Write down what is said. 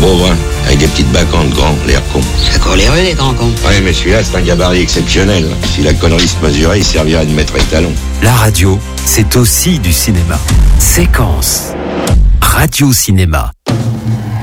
pauvre, hein, avec des petites bacantes grands, l'air con. C'est coléreux, les grands cons. Ouais, mais celui-là, c'est un gabarit exceptionnel. Si la connerie se mesurait, il servirait de maître étalon. La radio, c'est aussi du cinéma. Séquence. Radio-cinéma.